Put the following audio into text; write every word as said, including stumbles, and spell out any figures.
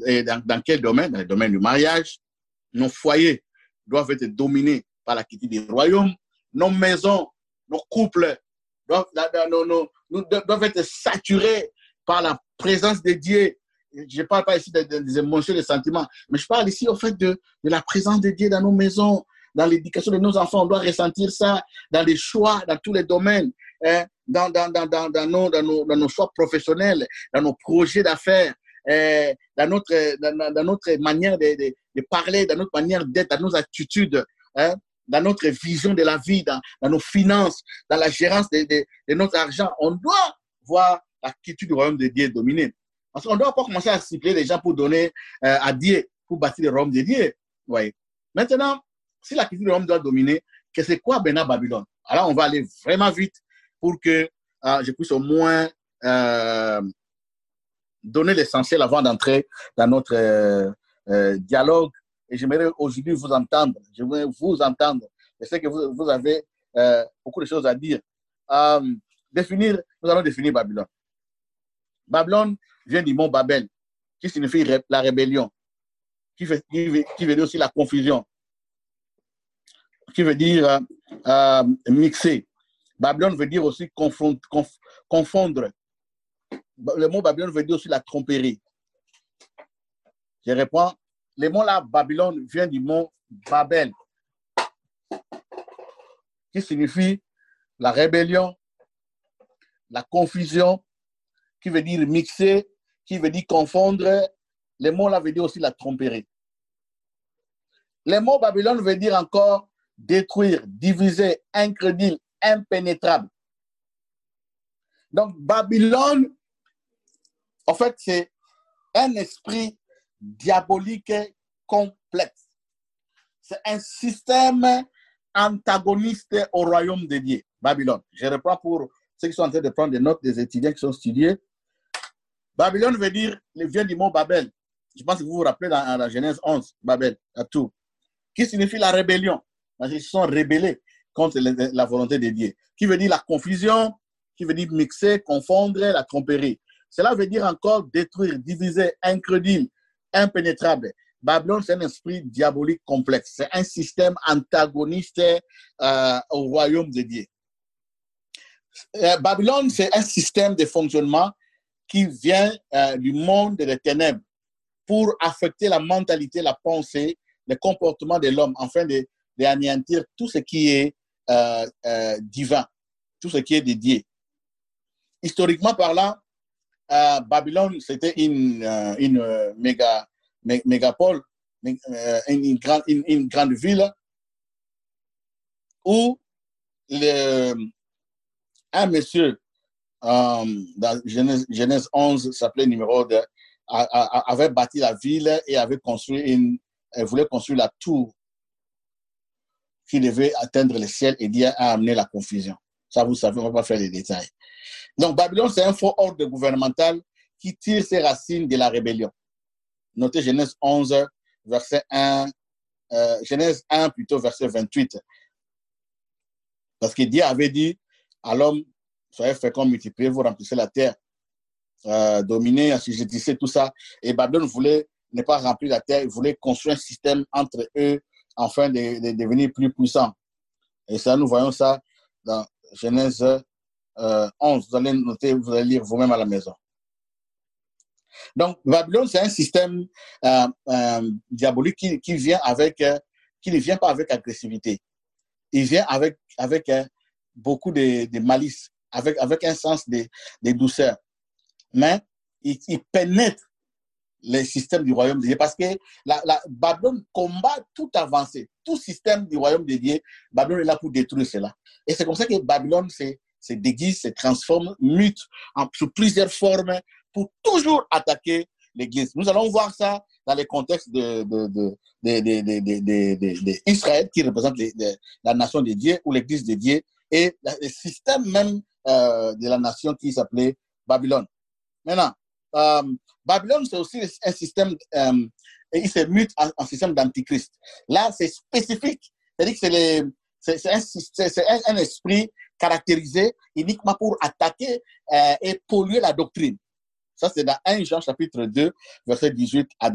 et dans, dans quel domaine? Dans le domaine du mariage. Nos foyers doivent être dominés par la quiétude du royaume. Nos maisons, nos couples doivent, nos, nos, nos, doivent être saturés par la présence de Dieu. Je ne parle pas ici des, des émotions, des sentiments, mais je parle ici au fait de, de la présence de Dieu dans nos maisons, dans l'éducation de nos enfants. On doit ressentir ça dans les choix, dans tous les domaines, hein, dans, dans, dans, dans, dans, nos, dans, nos, dans nos choix professionnels, dans nos projets d'affaires, hein, dans, notre, dans, dans notre manière de, de, de parler, dans notre manière d'être, dans nos attitudes, hein, dans notre vision de la vie, dans, dans nos finances, dans la gérance de, de, de notre argent. On doit voir la quiétude du royaume de Dieu dominer. Parce qu'on ne doit pas commencer à cibler les gens pour donner euh, à Dieu, pour bâtir le royaume de Dieu. Ouais. Maintenant, si la quiétude du royaume doit dominer, que c'est quoi maintenant Babylone? Alors, on va aller vraiment vite pour que euh, je puisse au moins euh, donner l'essentiel avant d'entrer dans notre euh, euh, dialogue. Et j'aimerais aujourd'hui vous entendre. Je veux vous entendre. Je sais que vous, vous avez euh, beaucoup de choses à dire. Euh, définir, nous allons définir Babylone. Babylone vient du mot Babel, qui signifie la rébellion, qui veut, qui veut, qui veut dire aussi la confusion, qui veut dire euh, euh, mixer. Babylone veut dire aussi confondre, conf, confondre. Le mot Babylone veut dire aussi la tromperie. Je réponds, le mot là, Babylone, vient du mot Babel, qui signifie la rébellion, la confusion, qui veut dire mixer, qui veut dire confondre. Le mot là veut dire aussi la tromperie. Le mot Babylone veut dire encore détruire, diviser, incrédule, impénétrable. Donc Babylone, en fait, c'est un esprit diabolique complexe. C'est un système antagoniste au royaume de Dieu, Babylone. Je reprends pour ceux qui sont en train de prendre des notes, des étudiants qui sont studiés. Babylone veut dire, vient du mot Babel. Je pense que vous vous rappelez dans, dans la Genèse onze, Babel, à tout, qui signifie la rébellion. Parce qu'ils se sont rébellés contre la, la volonté de Dieu. Qui veut dire la confusion, qui veut dire mixer, confondre, la tromperie. Cela veut dire encore détruire, diviser, incrédule, impénétrable. Babylone, c'est un esprit diabolique complexe. C'est un système antagoniste euh, au royaume de Dieu. Euh, Babylone, c'est un système de fonctionnement qui vient euh, du monde des ténèbres pour affecter la mentalité, la pensée, le comportement de l'homme, afin de, de anéantir tout ce qui est euh, euh, divin, tout ce qui est de Dieu. Historiquement parlant, euh, Babylone, c'était une, euh, une euh, méga, mé, mégapole, une, une, grande, une, une grande ville où le, un monsieur Euh, dans Genèse, Genèse onze, s'appelait numéro deux, a, a, avait bâti la ville et avait construit une, elle voulait construire la tour qui devait atteindre le ciel, et Dieu a amené la confusion. Ça, vous savez, on ne va pas faire les détails. Donc, Babylone, c'est un faux ordre gouvernemental qui tire ses racines de la rébellion. Notez Genèse onze, verset un, euh, Genèse un, plutôt verset vingt-huit. Parce que Dieu avait dit à l'homme, soyez féconds, multipliez, vous remplissez la terre, euh, dominez, assujettissez tout ça. Et Babylone voulait ne pas remplir la terre, il voulait construire un système entre eux afin de, de devenir plus puissant. Et ça, nous voyons ça dans Genèse euh, onze. Vous allez noter, vous allez lire vous-même à la maison. Donc, Babylone, c'est un système euh, euh, diabolique qui, qui vient avec, euh, qui ne vient pas avec agressivité. Il vient avec, avec euh, beaucoup de, de malice, avec, avec un sens de, de douceur. Mais il, il pénètre le système du royaume de Dieu parce que la, la, Babylone combat toute avancée, tout système du royaume de Dieu. Babylone est là pour détruire cela. Et c'est comme ça que Babylone se, se déguise, se transforme, mute en, sous plusieurs formes pour toujours attaquer l'Église. Nous allons voir ça dans le contexte de, de, de, de, de, de, de, de, de, de Israël, qui représente les, de, la nation de Dieu ou l'Église de Dieu, et le système même euh, de la nation qui s'appelait Babylone. Maintenant, euh, Babylone, c'est aussi un système, euh, il se mute en, en système d'antichrist. Là, c'est spécifique. C'est-à-dire que c'est, les, c'est, c'est, un, c'est, c'est un, un esprit caractérisé uniquement pour attaquer euh, et polluer la doctrine. Ça, c'est dans premier Jean chapitre deux, verset dix-huit à